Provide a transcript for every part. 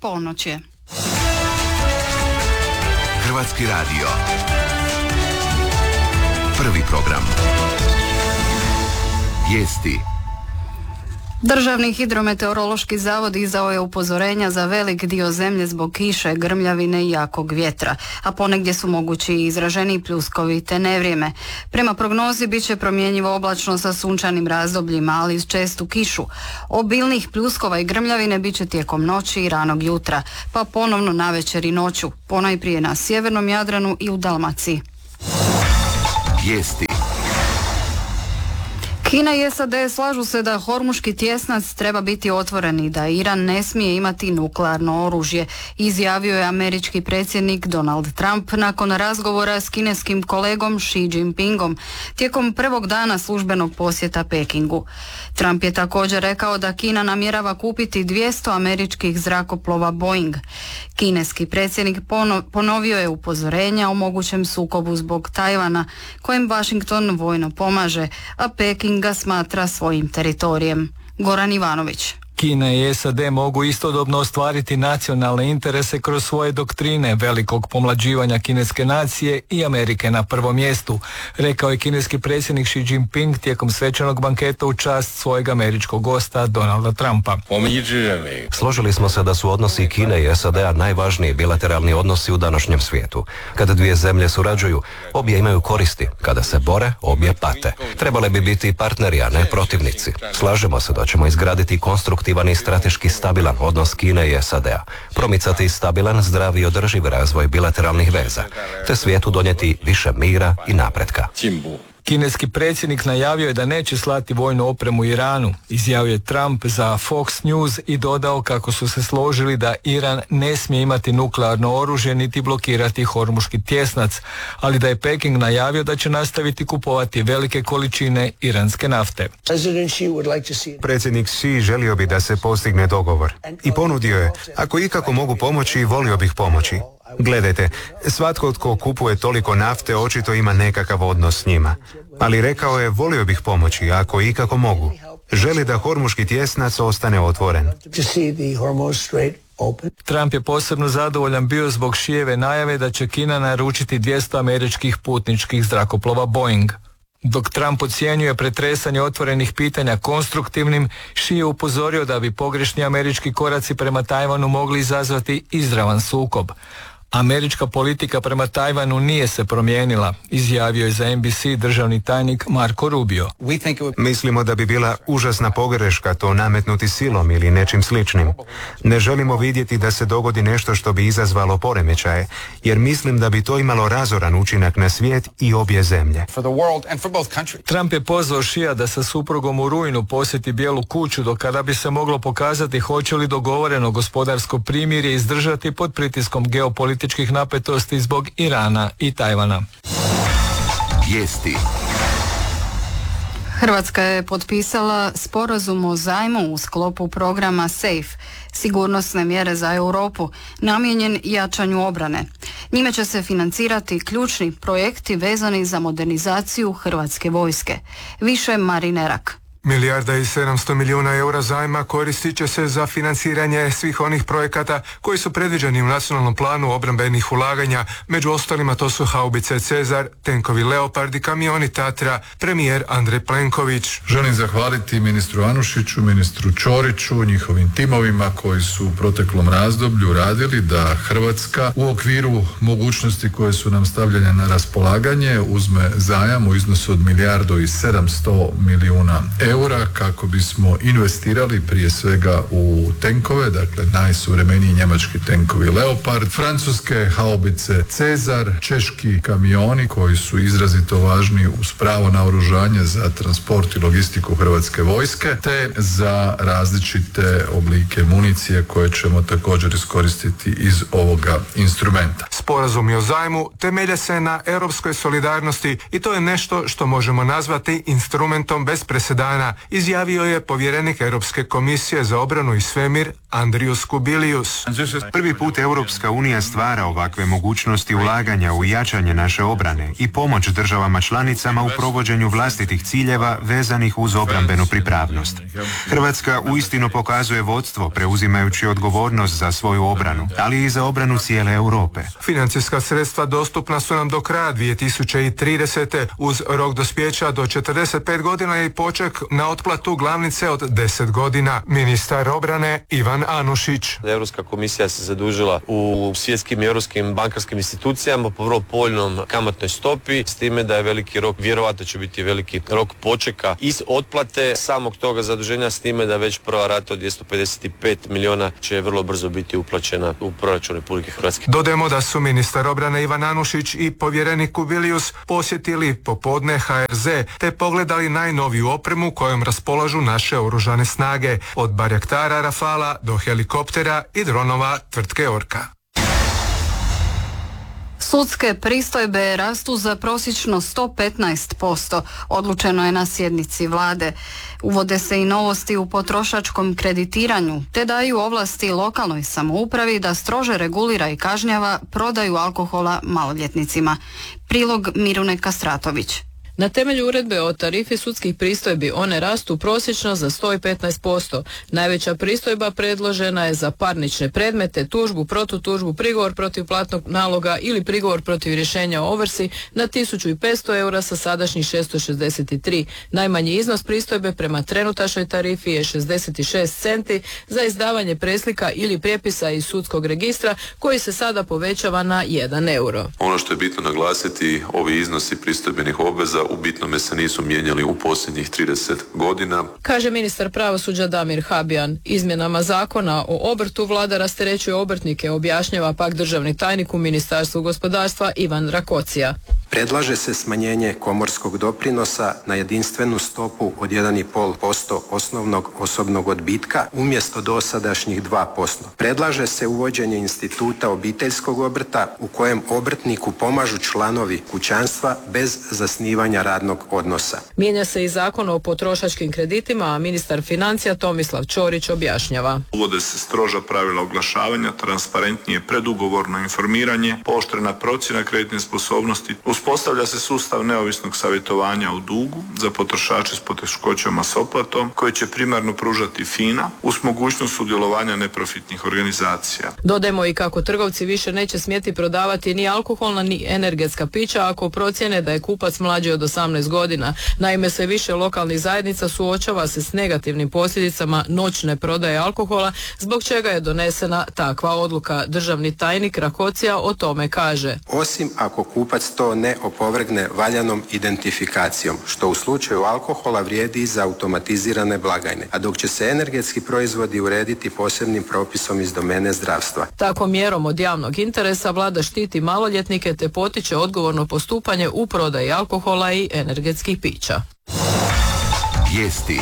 ponoć je. Hrvatski radio. Prvi program. Vijesti. Državni hidrometeorološki zavod izdao je upozorenja za velik dio zemlje zbog kiše, grmljavine i jakog vjetra, a ponegdje su mogući i izraženi pljuskovi te nevrijeme. Prema prognozi bit će promjenjivo oblačno sa sunčanim razdobljima, ali uz čestu kišu. Obilnih pljuskova i grmljavine bit će tijekom noći i ranog jutra, pa ponovno navečer i noću, ponajprije na sjevernom Jadranu i u Dalmaciji. Vijesti. Kina i SAD slažu se da Hormuški tjesnac treba biti otvoren i da Iran ne smije imati nuklearno oružje, izjavio je američki predsjednik Donald Trump nakon razgovora s kineskim kolegom Xi Jinpingom tijekom prvog dana službenog posjeta Pekingu. Trump je također rekao da Kina namjerava kupiti 200 američkih zrakoplova Boeing. Kineski predsjednik ponovio je upozorenja o mogućem sukobu zbog Tajvana, kojem Washington vojno pomaže, a Peking ga smatra svojim teritorijem. Goran Ivanović. Kina i SAD mogu istodobno ostvariti nacionalne interese kroz svoje doktrine velikog pomlađivanja kineske nacije i Amerike na prvom mjestu, rekao je kineski predsjednik Xi Jinping tijekom svečanog banketa u čast svojeg američkog gosta Donalda Trumpa. Složili smo se da su odnosi Kine i SAD-a najvažniji bilateralni odnosi u današnjem svijetu. Kada dvije zemlje surađuju, obje imaju koristi. Kada se bore, obje pate. Trebale bi biti partneri, a ne protivnici. Slažemo se da ćemo izgraditi konstruktivan i strateški stabilan odnos Kine i SAD-a, promicati stabilan, zdravi i održiv razvoj bilateralnih veza, te svijetu donijeti više mira i napretka. Kineski predsjednik najavio je da neće slati vojnu opremu Iranu, izjavio je Trump za Fox News i dodao kako su se složili da Iran ne smije imati nuklearno oružje niti blokirati Hormuški tjesnac, ali da je Peking najavio da će nastaviti kupovati velike količine iranske nafte. Predsjednik Xi želio bi da se postigne dogovor i ponudio je, ako ikako mogu pomoći, volio bih pomoći. Gledajte, svatko tko kupuje toliko nafte očito ima nekakav odnos s njima. Ali rekao je, volio bih pomoći, ako ikako mogu. Želi da Hormuški tjesnac ostane otvoren. Trump je posebno zadovoljan bio zbog Xijeve najave da će Kina naručiti 200 američkih putničkih zrakoplova Boeing. Dok Trump ocjenjuje pretresanje otvorenih pitanja konstruktivnim, Xi je upozorio da bi pogrešni američki koraci prema Tajvanu mogli izazvati izravan sukob. Američka politika prema Tajvanu nije se promijenila, izjavio je za NBC državni tajnik Marco Rubio. Mislimo da bi bila užasna pogreška to nametnuti silom ili nečim sličnim. Ne želimo vidjeti da se dogodi nešto što bi izazvalo poremećaje, jer mislim da bi to imalo razoran učinak na svijet i obje zemlje. Trump je pozvao Xija da sa suprugom u rujnu posjeti Bijelu kuću, do kada bi se moglo pokazati hoće li dogovoreno gospodarsko primirje izdržati pod pritiskom geopolitičkih napetosti zbog Irana i Tajvana. Vijesti. Hrvatska je potpisala sporazum o zajmu u sklopu programa SAFE, sigurnosne mjere za Europu, namijenjen jačanju obrane. Njime će se financirati ključni projekti vezani za modernizaciju Hrvatske vojske. Više Marine Rak. 1,7 milijarda eura zajma koristit će se za financiranje svih onih projekata koji su predviđeni u nacionalnom planu obrambenih ulaganja. Među ostalima to su haubice Cezar, tenkovi Leopard i kamioni Tatra, premijer Andrej Plenković. Želim zahvaliti ministru Anušiću, ministru Ćoriću, njihovim timovima koji su u proteklom razdoblju radili da Hrvatska u okviru mogućnosti koje su nam stavljene na raspolaganje uzme zajam u iznosu od 1,7 milijarda eura kako bismo investirali prije svega u tenkove, dakle najsuvremeniji njemački tenkovi Leopard, francuske haubice Cezar, češki kamioni koji su izrazito važni uz pravo naoružanje za transport i logistiku Hrvatske vojske, te za različite oblike municije koje ćemo također iskoristiti iz ovoga instrumenta. Sporazumi o zajmu temelje se na europskoj solidarnosti i to je nešto što možemo nazvati instrumentom bez presedana obrana, izjavio je povjerenik Europske komisije za obranu i svemir Andrius Kubilius. Prvi put Europska unija stvara ovakve mogućnosti ulaganja u jačanje naše obrane i pomoć državama članicama u provođenju vlastitih ciljeva vezanih uz obrambenu pripravnost. Hrvatska uistinu pokazuje vodstvo preuzimajući odgovornost za svoju obranu, ali i za obranu cijele Europe. Financijska sredstva dostupna su nam do kraja 2030. uz rok dospijeća do 45 godina i poček na otplatu glavnice od 10 godina. Ministar obrane Ivan Anušić. Europska komisija se zadužila u svjetskim i europskim bankarskim institucijama po vrlo povoljnom kamatnoj stopi, s time da je veliki rok, vjerovatno će biti veliki rok počeka iz otplate samog toga zaduženja, s time da već prva rata od 255 milijuna će vrlo brzo biti uplaćena u proračun Republike Hrvatske. Dodajemo da su ministar obrane Ivan Anušić i povjerenik Kubilius posjetili popodne HRZ te pogledali najnoviju opremu kojom raspolažu naše oružane snage, od barjaktara Rafala do helikoptera i dronova tvrtke Orka. Sudske pristojbe rastu za prosječno 115%, odlučeno je na sjednici vlade. Uvode se i novosti u potrošačkom kreditiranju, te daju ovlasti lokalnoj samoupravi da strože regulira i kažnjava prodaju alkohola maloljetnicima. Prilog Mirune Kastratović. Na temelju uredbe o tarifi sudskih pristojbi one rastu prosječno za 115%. Najveća pristojba predložena je za parnične predmete, tužbu, protutužbu, prigovor protiv platnog naloga ili prigovor protiv rješenja o ovrsi na 1500 eura sa sadašnjih 663. Najmanji iznos pristojbe prema trenutačnoj tarifi je 66 centi za izdavanje preslika ili prijepisa iz sudskog registra koji se sada povećava na 1 euro. Ono što je bitno naglasiti, ovi iznosi pristojbenih obveza u bitnome se nisu mijenjali u posljednjih 30 godina. Kaže ministar pravosuđa Damir Habijan. Izmjenama zakona o obrtu vlada rasterećuje obrtnike, objašnjava pak državni tajnik u Ministarstvu gospodarstva Ivan Rakocija. Predlaže se smanjenje komorskog doprinosa na jedinstvenu stopu od 1,5% osnovnog osobnog odbitka umjesto dosadašnjih 2%. Predlaže se uvođenje instituta obiteljskog obrta u kojem obrtniku pomažu članovi kućanstva bez zasnivanja radnog odnosa. Mijenja se i zakon o potrošačkim kreditima, a ministar financija Tomislav Ćorić objašnjava. Uvode se stroža pravila oglašavanja, transparentnije predugovorno informiranje, pooštrena procjena kreditne sposobnosti. Uspostavlja se sustav neovisnog savjetovanja u dugu za potrošače s poteškoćama s otplatom koje će primarno pružati FINA uz mogućnost sudjelovanja neprofitnih organizacija. Dodajmo i kako trgovci više neće smjeti prodavati ni alkoholna ni energetska pića ako procjene da je kupac mlađi od 18 godina. Naime, sve više lokalnih zajednica suočava se s negativnim posljedicama noćne prodaje alkohola, zbog čega je donesena takva odluka. Državni tajnik Rakocija o tome kaže. Osim ako kupac to ne opovrgne valjanom identifikacijom, što u slučaju alkohola vrijedi i za automatizirane blagajne, a dok će se energetski proizvodi urediti posebnim propisom iz domene zdravstva. Tako mjerom od javnog interesa vlada štiti maloljetnike te potiče odgovorno postupanje u prodaji alkohola i energetskih pića. Vijesti.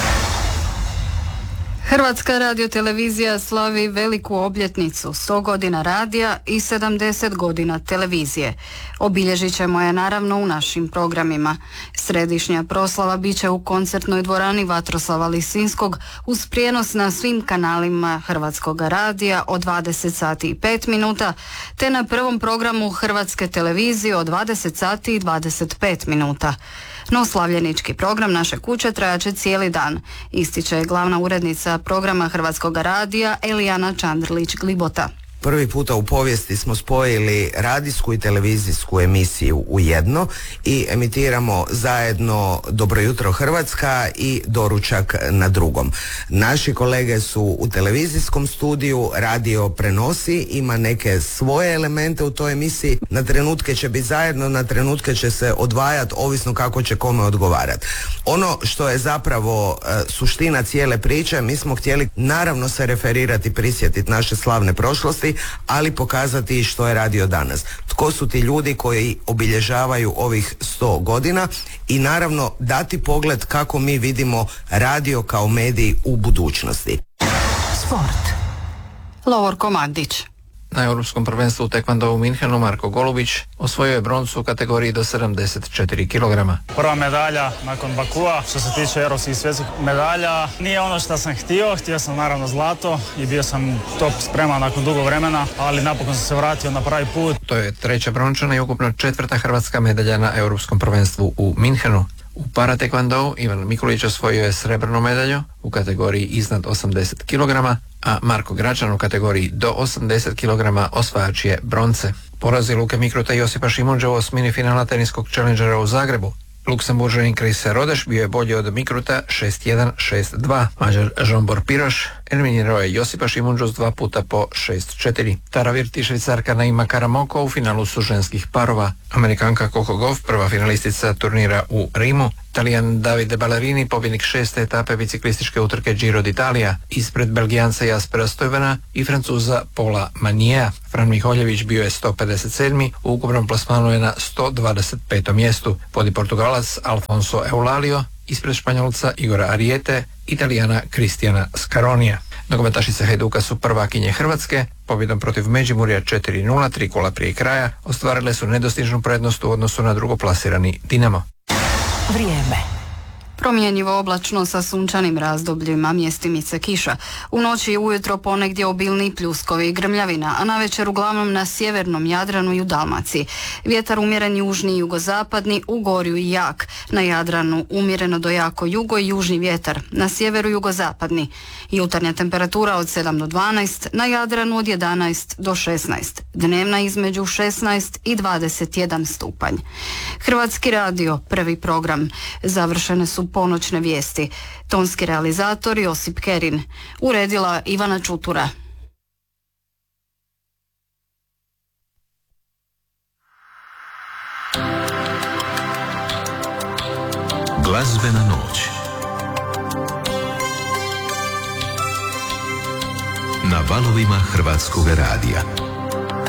Hrvatska radiotelevizija slavi veliku obljetnicu, 100 godina radija i 70 godina televizije. Obilježit ćemo je naravno u našim programima. Središnja proslava bit će u koncertnoj dvorani Vatroslava Lisinskog uz prijenos na svim kanalima Hrvatskog radija od 20 sati i 5 minuta, te na prvom programu Hrvatske televizije od 20 sati i 25 minuta. No slavljenički program naše kuće trajaće cijeli dan, ističe glavna urednica programa Hrvatskog radija Elijana Čandrlić-Glibota. Prvi puta u povijesti smo spojili radijsku i televizijsku emisiju u jedno i emitiramo zajedno Dobro jutro Hrvatska i Doručak na drugom. Naši kolege su u televizijskom studiju, radio prenosi, ima neke svoje elemente u toj emisiji, na trenutke će biti zajedno, na trenutke će se odvajati, ovisno kako će kome odgovarati. Ono što je zapravo suština cijele priče, mi smo htjeli naravno se referirati, prisjetiti naše slavne prošlosti, ali pokazati što je radio danas. Tko su ti ljudi koji obilježavaju ovih 100 godina i naravno dati pogled kako mi vidimo radio kao medij u budućnosti. Sport. Lovor Komandić. Na europskom prvenstvu u tekvandou u Minhenu Marko Golubić osvojio je broncu u kategoriji do 74 kg. Prva medalja nakon Bakua, što se tiče europskih svjetskih medalja. Nije ono što sam htio sam naravno zlato i bio sam top spreman nakon dugo vremena, ali napokon sam se vratio na pravi put. To je treća brončana i ukupno četvrta hrvatska medalja na europskom prvenstvu u Minhenu. U paratekvandou Ivan Mikulić osvojio je srebrnu medalju u kategoriji iznad 80 kg, a Marko Gračan u kategoriji do 80 kg osvajač je bronce. Porazi Luke Mikruta i Josipa Šimundže u osmini finala teniskog challengera u Zagrebu. Luksemburžanin Chris Rodeš bio je bolji od Mikruta 6-1, 6-2. Mađar Žombor Piroš eliminirao je Josipa Šimundžu s 2 puta po 6-4. Tara Virt i Švicarka Naima Karamoko u finalu su ženskih parova. Amerikanka Coco Gauff, prva finalistica turnira u Rimu. Talijan Davide Ballerini, pobjednik 6. etape biciklističke utrke Giro d'Italia, ispred Belgijanca Jaspera Stuyvena i Francuza Paula Maniea. Fran Miholjević bio je 157. U ukupnom plasmanu je na 125. mjestu. Vodi Portugalac Alfonso Eulalio, ispred Španjolca Igora Ariete, Italijana Kristijana Scaronija. Nogometašice Hajduka su prvakinje Hrvatske, pobjedom protiv Međimurja 4-0, 3 kola prije kraja, ostvarile su nedostižnu prednost u odnosu na drugoplasirani Dinamo. Vrijeme. Promjenjivo oblačno sa sunčanim razdobljima, mjestimice kiša. U noći i ujutro ponegdje obilni pljuskovi i grmljavina, a navečer uglavnom na sjevernom Jadranu i u Dalmaciji. Vjetar umjeren južni i jugozapadni, u Gorju i jak. Na Jadranu umjereno do jako jugo i južni vjetar, na sjeveru jugozapadni. Jutarnja temperatura od 7 do 12, na Jadranu od 11 do 16. Dnevna između 16 i 21 stupanj. Hrvatski radio, prvi program. Završene su ponoćne vijesti. Tonski realizator Josip Kerin. Uredila Ivana Čutura. Glazbena noć na valovima Hrvatskog radija.